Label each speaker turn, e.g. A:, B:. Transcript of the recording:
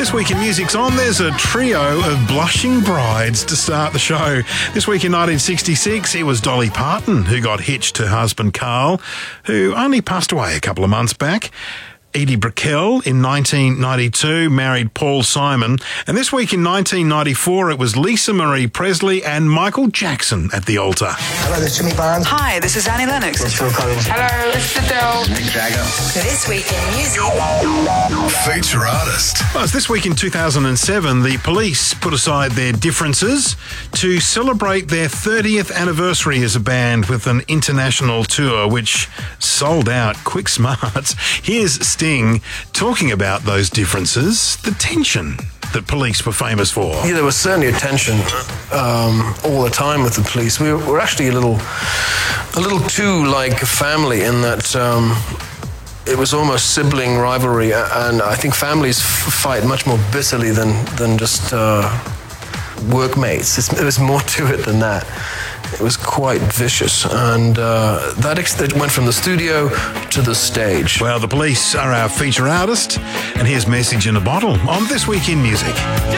A: This Week in Music's on. There's a trio of blushing brides to start the show. This week in 1966, it was Dolly Parton who got hitched to husband Carl, who only passed away a couple of months back. Edie Brickell in 1992 married Paul Simon. And this week in 1994, it was Lisa Marie Presley and Michael Jackson at the altar.
B: Hello, this is Jimmy Barnes.
C: Hi, this is Annie Lennox.
B: This is Phil Collins.
D: Hello, it's Adele.
B: Mick Jagger.
C: This Week in Music.
A: Feature artist. Well, it's this week in 2007, the Police put aside their differences to celebrate their 30th anniversary as a band with an international tour, which sold out quick smarts. Here's Sting talking about those differences, the tension that Police were famous for.
E: Yeah, there was certainly a tension all the time with the Police. We were actually a little too like a family in that it was almost sibling rivalry, and I think families fight much more bitterly than just workmates. There was more to it than that. It was quite vicious, and that went from the studio to the stage.
A: Well, the Police are our feature artist, and here's Message in a Bottle on This Week in Music.